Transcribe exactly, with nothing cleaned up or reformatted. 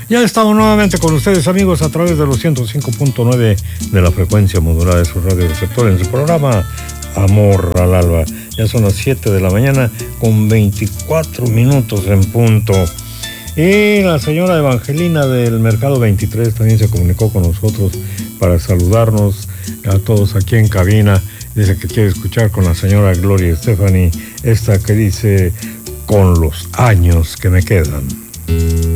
Ya estamos nuevamente con ustedes, amigos, a través de los ciento cinco punto nueve de la frecuencia modulada de su radio receptor en su programa Amor al Alba. Ya son las siete de la mañana con veinticuatro minutos en punto. Y la señora Evangelina del Mercado veintitrés también se comunicó con nosotros para saludarnos a todos aquí en cabina. Dice que quiere escuchar con la señora Gloria Estefani esta que dice: con los años que me quedan.